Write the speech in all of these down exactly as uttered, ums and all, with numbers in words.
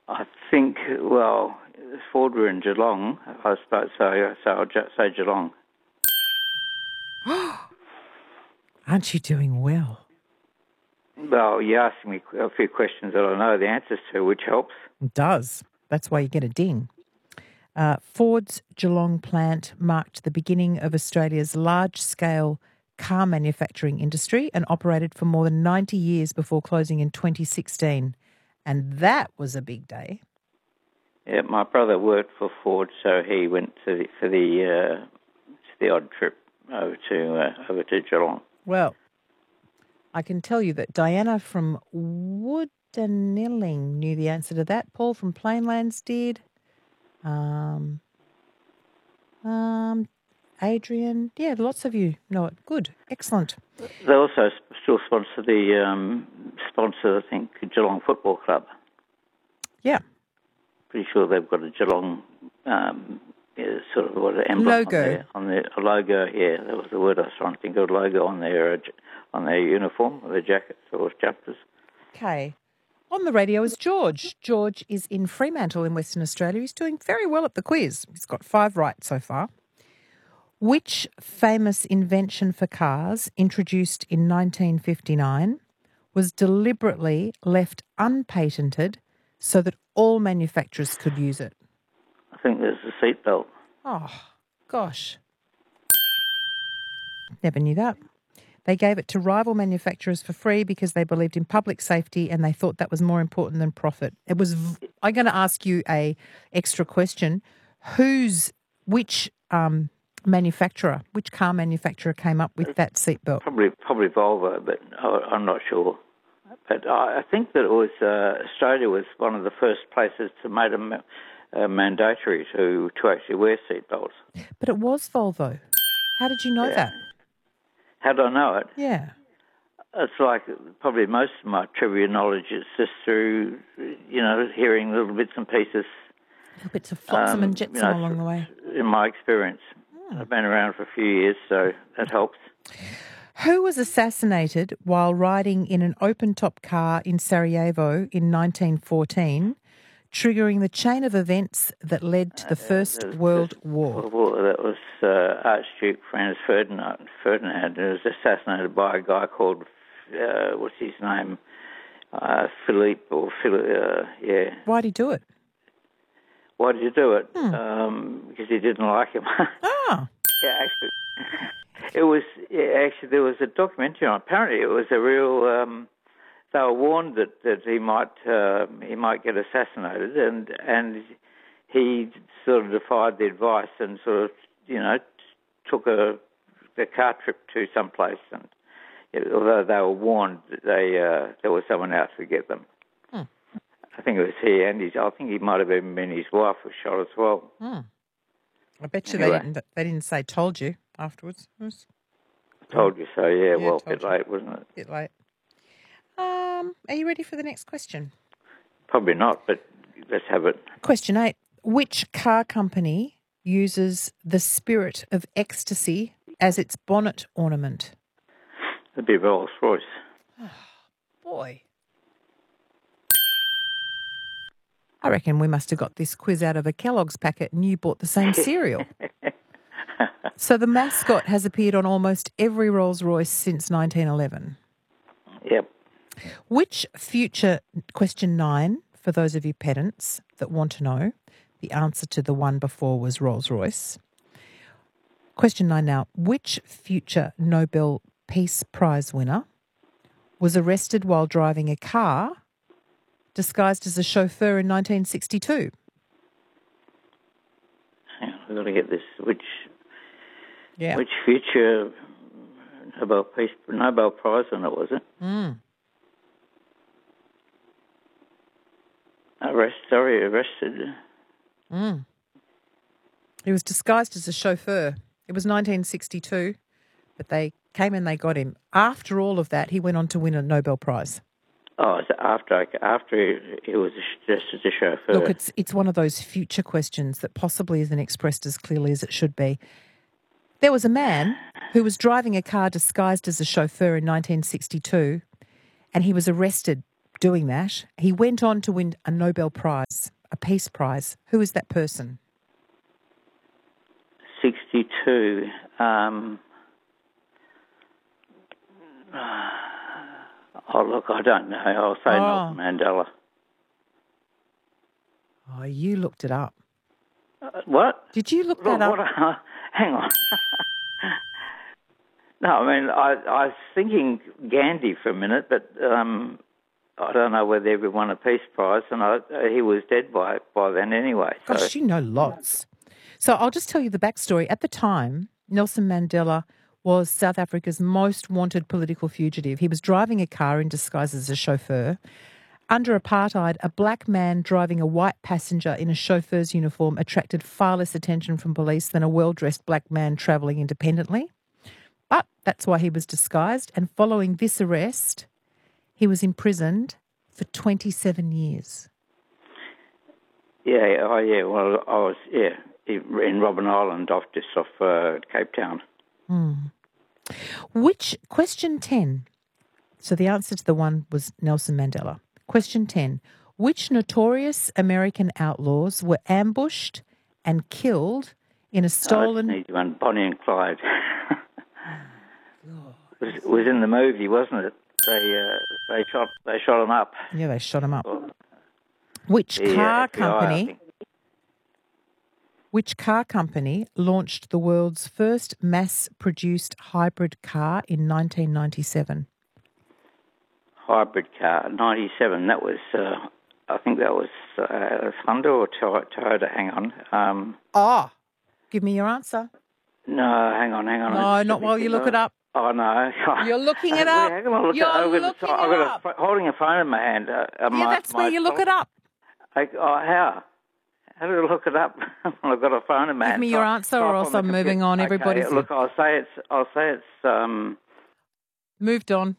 I think, well, Ford were in Geelong, I suppose, so, so I'll just say Geelong. Aren't you doing well? Well, you're asking me a few questions that I know the answers to, which helps. It does. That's why you get a ding. Uh, Ford's Geelong plant marked the beginning of Australia's large-scale car manufacturing industry and operated for more than ninety years before closing in twenty sixteen. And that was a big day. Yeah, my brother worked for Ford, so he went to the, for the uh, the odd trip over to uh, over to Geelong. Well, I can tell you that Diana from Woodanilling knew the answer to that. Paul from Plainlands did. Um, um, Adrian, yeah, lots of you know it. Good, excellent. They also still sponsor the um, sponsor, I think, Geelong Football Club. Yeah, pretty sure they've got a Geelong um, yeah, sort of what an emblem logo on their, on their a logo. Yeah, that was the word I was trying to think of. Logo on their uh, on their uniform, or their jackets or jumpers. Okay. On the radio is George. George is in Fremantle in Western Australia. He's doing very well at the quiz. He's got five right so far. Which famous invention for cars, introduced in nineteen fifty-nine, was deliberately left unpatented so that all manufacturers could use it? I think there's the seatbelt. Oh, gosh. Never knew that. They gave it to rival manufacturers for free because they believed in public safety and they thought that was more important than profit. It was. V- I'm going to ask you a extra question. Whose, which um, manufacturer, which car manufacturer came up with that seatbelt? Probably, probably Volvo, but I- I'm not sure. But I I think that it was uh, Australia was one of the first places to make them uh, mandatory to to actually wear seatbelts. But it was Volvo. How did you know Yeah. that? How do I know it? Yeah. It's like probably most of my trivia knowledge is just through, you know, hearing little bits and pieces. Little bits of flotsam um, and jetsam you know, along the way. In my experience. Hmm. I've been around for a few years, so that helps. Who was assassinated while riding in an open-top car in Sarajevo in nineteen fourteen, triggering the chain of events that led to the First Uh, World this- War? Well, that was uh, Archduke Franz Ferdinand, Ferdinand, who was assassinated by a guy called, uh, what's his name, uh, Philippe, or Philip, uh, yeah. Why'd he do it? Why did you do it? Hmm. Um, because he didn't like him. Ah, Yeah, actually, it was yeah, actually there was a documentary on. Apparently, it was a real. Um, they were warned that, that he might uh, he might get assassinated, and and he sort of defied the advice and sort of you know took a a car trip to some place, and although they were warned, that they uh, there was someone else to get them. Hmm. I think it was he and his. I think he might have even been his wife was shot as well. hmm. I bet you Anyway. they didn't. They didn't say "told you" afterwards. It was Told you so, yeah. Yeah, well, a told bit you. late, wasn't it? a bit late. Um, are you ready for the next question? Probably not, but let's have it. Question eight: which car company uses the spirit of ecstasy as its bonnet ornament? It'd be Rolls Royce. Boy. I reckon we must have got this quiz out of a Kellogg's packet and you bought the same cereal. So the mascot has appeared on almost every Rolls-Royce since nineteen eleven. Yep. Which future, question nine, for those of you pedants that want to know, the answer to the one before was Rolls-Royce. Question nine now. Which future Nobel Peace Prize winner was arrested while driving a car disguised as a chauffeur in nineteen sixty-two? Hang on, I've got to get this. Which Yeah. which future Nobel Peace Nobel Prize winner was it? Mm. Arrest, sorry, arrested. Mm. He was disguised as a chauffeur. It was nineteen sixty-two, but they came and they got him. After all of that, he went on to win a Nobel Prize. Oh, so after after he, he was just as a chauffeur. Look, it's it's one of those future questions that possibly isn't expressed as clearly as it should be. There was a man who was driving a car disguised as a chauffeur in nineteen sixty-two, and he was arrested doing that. He went on to win a Nobel Prize, a Peace Prize. Who is that person? sixty-two. Um, oh, look, I don't know. I'll say Oh. Nelson Mandela. Oh, you looked it up. Uh, what? Did you look Look, that up? what, uh, hang on. No, I mean, I, I was thinking Gandhi for a minute, but um, I don't know whether he won a Peace Prize, and I, he was dead by by then anyway. So. Gosh, you know lots. So I'll just tell you the backstory. At the time, Nelson Mandela was South Africa's most wanted political fugitive. He was driving a car in disguise as a chauffeur. Under apartheid, a black man driving a white passenger in a chauffeur's uniform attracted far less attention from police than a well-dressed black man travelling independently. But that's why he was disguised. And following this arrest, he was imprisoned for twenty-seven years. Yeah, oh yeah, well, I was, yeah, in Robben Island, off just off uh, Cape Town. Hmm. Which, question ten, so the answer to the one was Nelson Mandela. Question ten, which notorious American outlaws were ambushed and killed in a stolen... Oh, that's an easy one, Bonnie and Clyde. It was, was in the movie, wasn't it? They uh, they shot they shot him up. Yeah, they shot him up. Which The, uh, car F B I, I company... think. Which car company launched the world's first mass-produced hybrid car in nineteen ninety-seven? Hybrid car, ninety-seven. That was, uh, I think that was uh, Honda or Toyota. Hang on. Um, Oh, give me your answer. no, hang on, hang on. No, It's- not while you look it up. Oh no! You're looking it up. How can I look You're it up? I've got, looking a, I've it got up. a, holding a phone in my hand. Uh, uh, Yeah, my, that's my where you look it up. I, oh, how? How do I look it up? I've got a phone in my Give hand. me your Type- answer type or on else the I'm moving computer. on. Everybody's Okay, look, I'll say it's. I'll say it's. Um, moved on.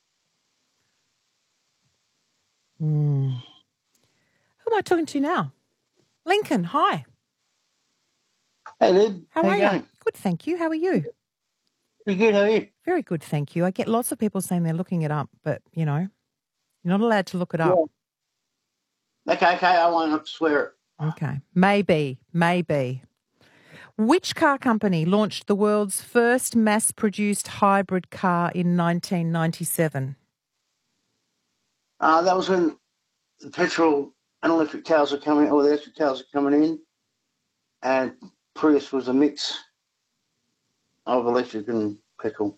Hmm. Who am I talking to now? Lincoln, hi. Hey, Lib. How, How are you you? going? Good, thank you. How are you? Pretty good, how are you? Very good, thank you. I get lots of people saying they're looking it up, but, you know, you're not allowed to look it up. Okay, okay, I won't swear it. Okay. Maybe, maybe. Which car company launched the world's first mass-produced hybrid car in nineteen ninety-seven? Uh, that was when the petrol and electric cars were coming, or the electric cars were coming in, and Prius was a mix of electric and petrol.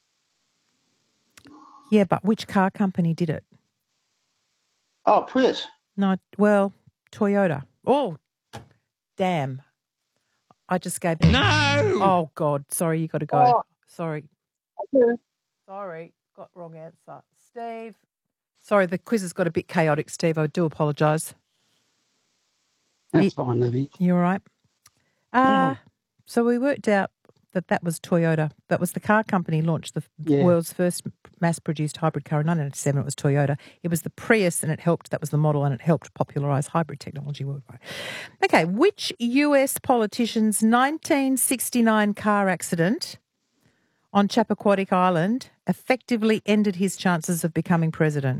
Yeah, but which car company did it? Oh, Prius. No, well, Toyota. Oh, damn. I just gave them. No! Oh, God. Sorry, you got to go. Oh. Sorry. Okay. Sorry. Got wrong answer. Steve. Sorry, the quiz has got a bit chaotic, Steve. I do apologise. That's You- fine, Libby. You all right? Uh, Yeah. So we worked out that that was Toyota. That was the car company launched the Yeah. world's first mass-produced hybrid car in nineteen ninety-seven. It was Toyota. It was the Prius, and it helped. That was the model, and it helped popularise hybrid technology worldwide. Okay, which U S politician's nineteen sixty-nine car accident on Chappaquiddick Island effectively ended his chances of becoming president?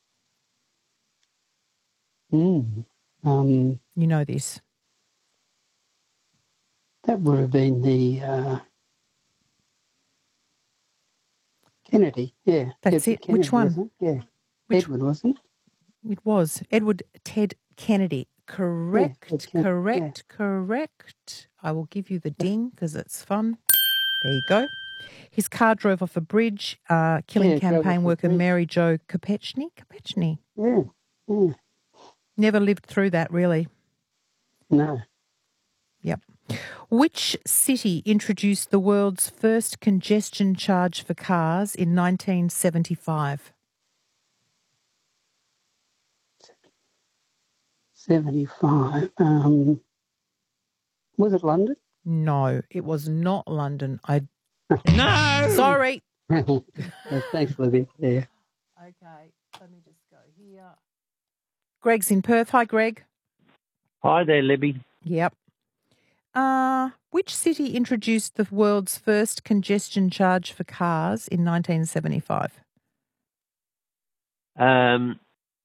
Mm. Um, You know this. that would have been the uh, Kennedy, yeah. That's Edward it. Which Kennedy, one? wasn't it? Yeah. Which- Edward, wasn't it? It was Edward Ted Kennedy. Correct, Ted Ken- correct, correct. I will give you the ding because it's fun. There you go. His car drove off a bridge, uh, killing Yeah, drove campaign off a worker bridge. Mary Jo Kopechny. Kopechny. Yeah, yeah. Never lived through that, really. No. Yep. Which city introduced the world's first congestion charge for cars in nineteen seventy-five? seventy-five. Um, was it London? No, it was not London. I No! sorry. Yeah, thanks, Libby. Yeah. Okay, let me just go here. Greg's in Perth. Hi, Greg. Hi there, Libby. Yep. Uh, which city introduced the world's first congestion charge for cars in nineteen seventy-five? Um,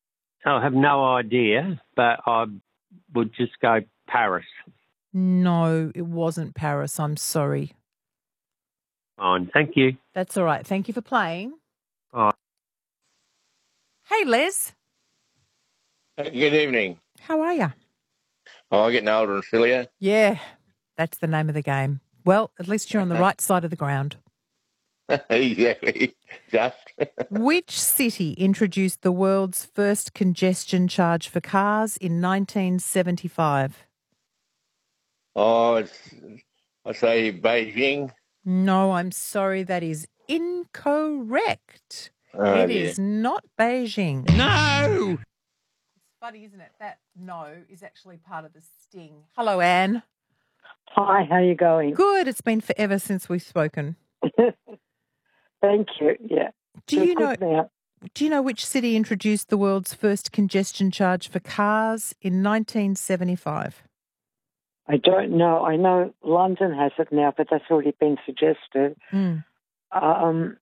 I have no idea, but I would just go Paris. No, it wasn't Paris. I'm sorry. Fine, thank you. That's all right. Thank you for playing. Bye. Hey, Les. Good evening. How are you? Oh, I'm getting older and sillier. Yeah, that's the name of the game. Well, at least you're on the right side of the ground. Exactly. Just. Which city introduced the world's first congestion charge for cars in nineteen seventy-five? Oh, it's, I say Beijing. No, I'm sorry. That is incorrect. Oh, it dear. is not Beijing. No! It's funny, isn't it? That no is actually part of the sting. Hello, Anne. Hi, how you going? Good. It's been forever since we've spoken. Thank you. Yeah. Do You're you know? good now. Do you know which city introduced the world's first congestion charge for cars in nineteen seventy-five? I don't know. I know London has it now, but that's already been suggested. Mm. Um,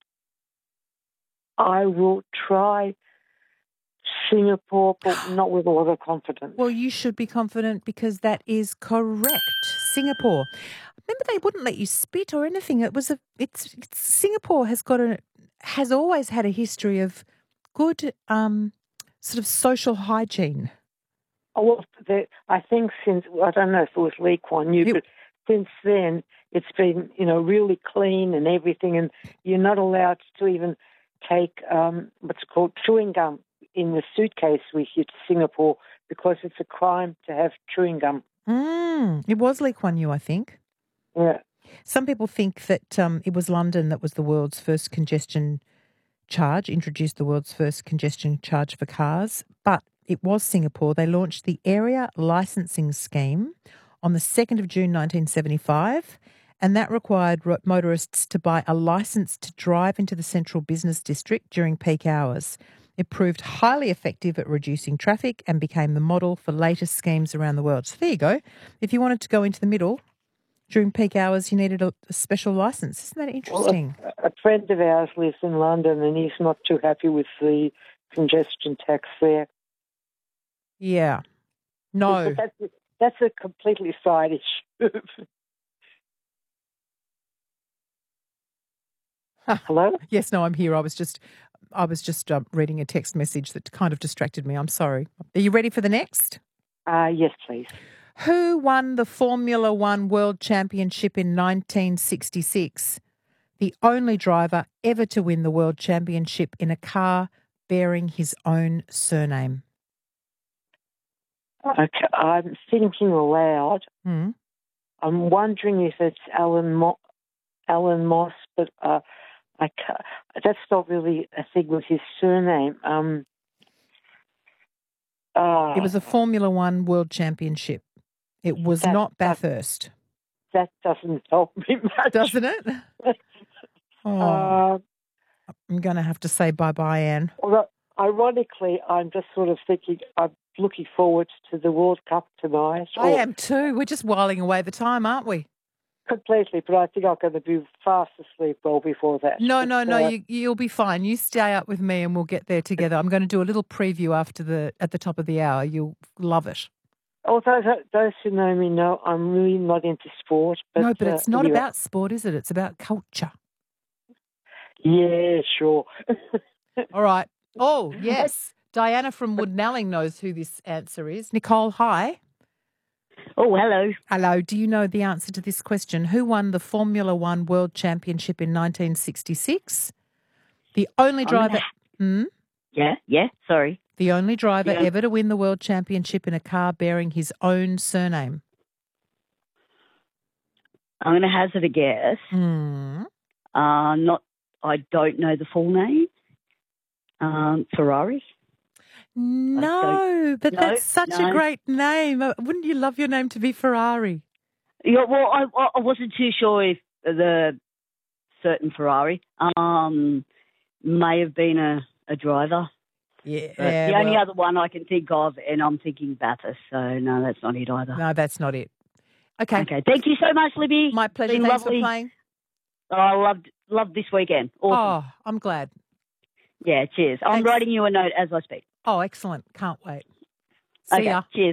I will try Singapore, but not with a lot of confidence. Well, you should be confident because that is correct. Singapore. Remember, they wouldn't let you spit or anything. It was a. It's, it's Singapore has got a has always had a history of good um, sort of social hygiene. Oh, well, the, I think since, I don't know if it was Lee Kuan Yew, It- but since then it's been, you know, really clean and everything, and you're not allowed to even take um, what's called chewing gum in the suitcase with you to Singapore because it's a crime to have chewing gum. Mm, it was Lee Kuan Yew, I think. Yeah. Some people think that um, it was London that was the world's first congestion charge, introduced the world's first congestion charge for cars, but it was Singapore. They launched the Area Licensing Scheme on the second of June nineteen seventy-five, and that required ro- motorists to buy a licence to drive into the central business district during peak hours. It proved highly effective at reducing traffic and became the model for later schemes around the world. So there you go. If you wanted to go into the middle during peak hours, you needed a, a special licence. Isn't that interesting? Well, a, a friend of ours lives in London and he's not too happy with the congestion tax there. Yeah. No. But that's, that's a completely side issue. Hello? Yes, no, I'm here. I was just, I was just um, reading a text message that kind of distracted me. I'm sorry. Are you ready for the next? Uh, yes, please. Who won the Formula One World Championship in nineteen sixty-six? The only driver ever to win the World Championship in a car bearing his own surname. Okay, I'm thinking aloud. Hmm. I'm wondering if it's Alan, Mo- Alan Moss, but uh, I ca that's not really a thing with his surname. Um, uh, It was a Formula One World Championship. It was That- not that- Bathurst, that doesn't help me much. doesn't it? Oh, Uh, I'm going to have to say bye-bye, Anne. although, ironically, I'm just sort of thinking I'm looking forward to the World Cup tonight. I or- am too. We're just whiling away the time, aren't we? Completely, but I think I'm going to be fast asleep well before that. No, But, no, no. uh, You, you'll be fine. You stay up with me, and we'll get there together. I'm going to do a little preview after the at the top of the hour. You'll love it. Although those, those who know me know I'm really not into sport. But, no, but uh, it's not anyway. about sport, is it? It's about culture. Yeah, sure. All right. Oh, yes. Diana from Woodnalling knows who this answer is. Nicole, hi. Oh, hello. Hello. Do you know the answer to this question? Who won the Formula One World Championship in nineteen sixty-six? The only I'm gonna driver. Hmm? Yeah, yeah, sorry. The only driver Yeah. ever to win the World Championship in a car bearing his own surname. I'm going to hazard a guess. Hmm. Uh, not, I don't know the full name. Um, Ferrari. No, but no, that's such a no. great name. Uh, Wouldn't you love your name to be Ferrari? Yeah, well, I, I wasn't too sure if the certain Ferrari um, may have been a, a driver. Yeah. But the only well, other one I can think of, and I'm thinking Bathurst, so no, that's not it either. No, that's not it. Okay. Okay, thank you so much, Libby. My pleasure. Been Thanks lovely. for playing. Oh, I loved loved this weekend. Awesome. Oh, I'm glad. Yeah, cheers. I'm Thanks. writing you a note as I speak. Oh, excellent. Can't wait. See Okay, ya. cheers.